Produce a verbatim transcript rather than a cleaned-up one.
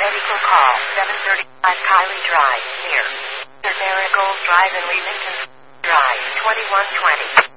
medical call, seven thirty-five Kylie Drive, near Marigold Drive and Leamington Drive, twenty-one twenty.